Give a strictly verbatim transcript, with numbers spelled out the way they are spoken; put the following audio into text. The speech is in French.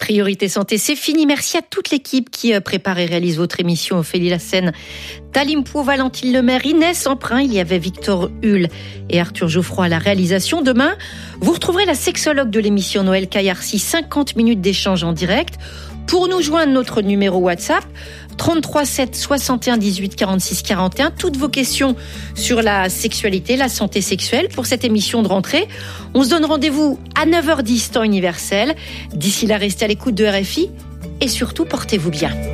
Priorité Santé, c'est fini. Merci à toute l'équipe qui prépare et réalise votre émission. Ophélie Lassène, Talim Pou, Valentine Lemaire, Inès Emprunt. Il y avait Victor Hull et Arthur Geoffroy à la réalisation. Demain, vous retrouverez la sexologue de l'émission Noël Kayarsi. cinquante minutes d'échange en direct. Pour nous joindre, notre numéro WhatsApp, trente-trois sept soixante et un dix-huit quarante-six quarante et un. Toutes vos questions sur la sexualité, la santé sexuelle pour cette émission de rentrée. On se donne rendez-vous à neuf heures dix, temps universel. D'ici là, restez à l'écoute de R F I et surtout, portez-vous bien.